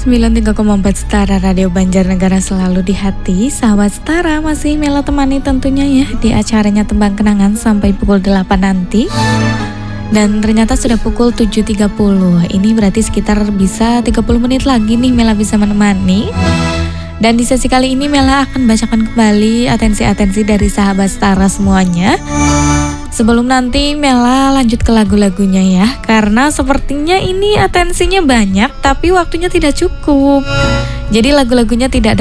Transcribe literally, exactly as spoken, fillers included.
sembilan puluh tiga koma empat Setara Radio Banjarnegara selalu di hati. Sahabat Setara, masih Mela temani tentunya ya di acaranya Tembang Kenangan sampai pukul delapan nanti. Dan ternyata sudah pukul tujuh tiga puluh. Ini berarti sekitar bisa tiga puluh menit lagi nih Mela bisa menemani. Dan di sesi kali ini Mela akan bacakan kembali atensi-atensi dari sahabat Setara semuanya. Sebelum nanti Mela lanjut ke lagu-lagunya ya, karena sepertinya ini atensinya banyak tapi waktunya tidak cukup. Jadi lagu-lagunya tidak